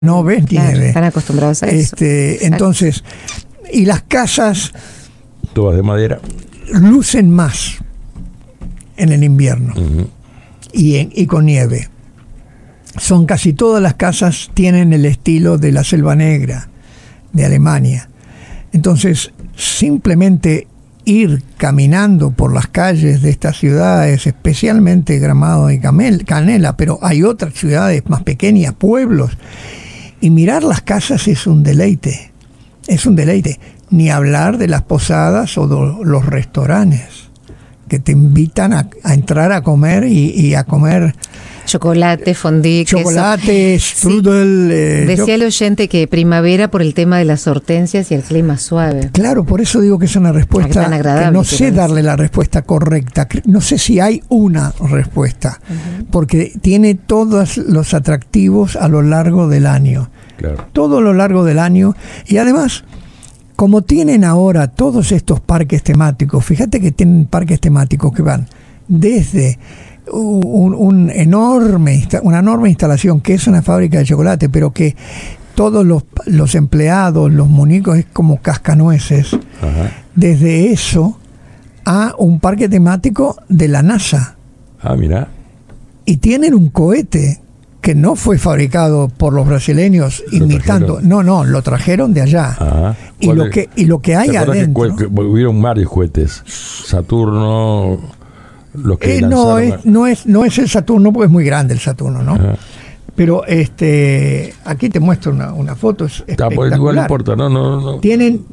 no ves nieve. Están acostumbrados a eso. Entonces, y las casas todas de madera lucen más en el invierno. Uh-huh. y con nieve. Son casi todas las casas tienen el estilo de la Selva Negra de Alemania. Entonces, simplemente ir caminando por las calles de estas ciudades, especialmente Gramado y Canela, pero hay otras ciudades más pequeñas, pueblos, y mirar las casas es un deleite. Es un deleite. Ni hablar de las posadas o de los restaurantes que te invitan a entrar a comer y a comer chocolate, fondue, chocolate, strudel. Decía el oyente que primavera por el tema de las hortensias y el clima suave. Claro, por eso digo que es una respuesta que no sé darle la respuesta correcta. No sé si hay una respuesta, uh-huh, porque tiene todos los atractivos a lo largo del año. Claro. Todo a lo largo del año. Y además, como tienen ahora todos estos parques temáticos, fíjate que tienen parques temáticos que van desde una enorme instalación que es una fábrica de chocolate, pero que todos los empleados, los muñecos, es como cascanueces. Ajá. Desde eso a un parque temático de la NASA. Ah, mira. Y tienen un cohete que no fue fabricado por los brasileños imitando. No, lo trajeron de allá. Ajá. Y lo que hay adentro. Que hubieron varios cohetes. Saturno. Los que no es el Saturno, porque es muy grande el Saturno, ¿no? Ajá. Pero aquí te muestro una foto, es espectacular. Igual no importa, no. Tienen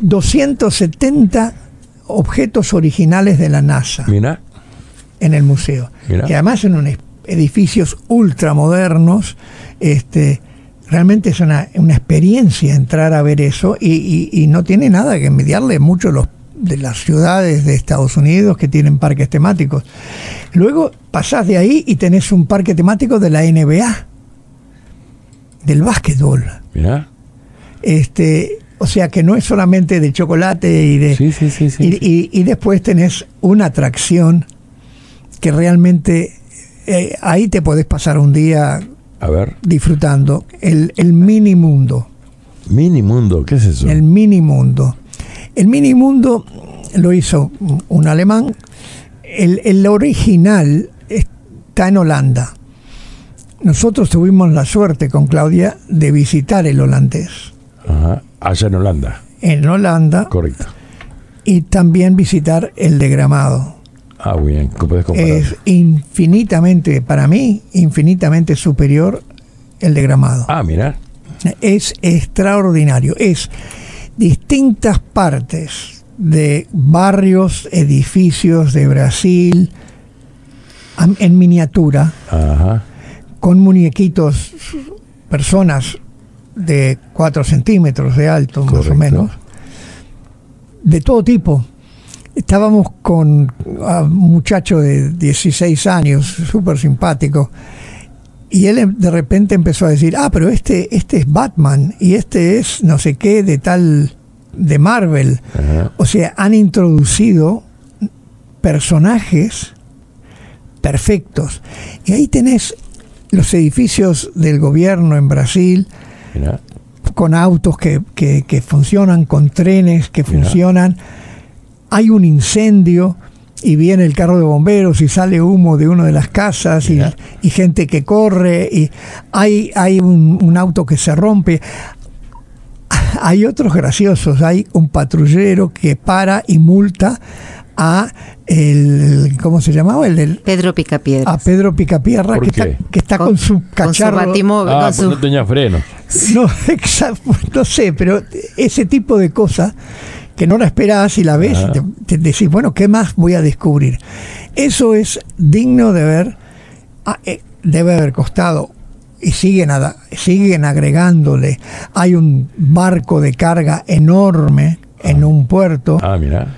270 objetos originales de la NASA. Mira. En el museo. Mira. Y además en edificios ultramodernos. Realmente es una experiencia entrar a ver eso y no tiene nada que envidiarle mucho de las ciudades de Estados Unidos que tienen parques temáticos. Luego pasás de ahí y tenés un parque temático de la NBA, del básquetbol. Mirá. O sea que no es solamente de chocolate y de... Sí. Y después tenés una atracción que realmente ahí te podés pasar un día disfrutando. El mini mundo. ¿Mini mundo? ¿Qué es eso? El mini mundo. El mini mundo lo hizo un alemán. El original está en Holanda. Nosotros tuvimos la suerte con Claudia de visitar el holandés. Ajá. Allá en Holanda. En Holanda. Correcto. Y también visitar el de Gramado. Ah, bien. ¿Cómo puedes comparar? Es infinitamente, para mí, infinitamente superior el de Gramado. Ah, mira. Es extraordinario. Es distintas partes de barrios, edificios de Brasil en miniatura. Ajá. Con muñequitos, personas de 4 centímetros de alto. Correcto. Más o menos, de todo tipo. Estábamos con un muchacho de 16 años, súper simpático, y él de repente empezó a decir, pero este es Batman, y este es no sé qué de Marvel. Ajá. O sea, han introducido personajes perfectos. Y ahí tenés los edificios del gobierno en Brasil. Mirá. Con autos que funcionan, con trenes que funcionan. Hay un incendio y viene el carro de bomberos y sale humo de una de las casas y gente que corre y hay un auto que se rompe. Hay otros graciosos. Hay un patrullero que para y multa a ¿cómo se llamaba? Pedro Picapiedra. A Pedro Picapiedra, que está con su cacharro. Con su batimóvil. Pues no tenía freno. No, exacto, no sé, pero ese tipo de cosas que no la esperás y la ves, te decís, bueno, ¿qué más voy a descubrir? Eso es digno de ver. Debe haber costado, y siguen agregándole. Hay un barco de carga enorme en un puerto. Mira.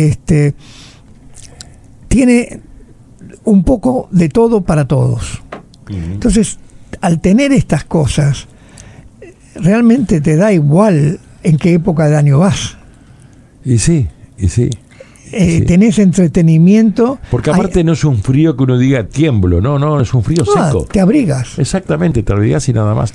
Tiene un poco de todo para todos. Uh-huh. Entonces, al tener estas cosas, realmente te da igual en qué época del año vas. Y sí. Tenés entretenimiento. Porque aparte no es un frío que uno diga tiemblo, no, es un frío seco. Te abrigas. Exactamente, te abrigas y nada más.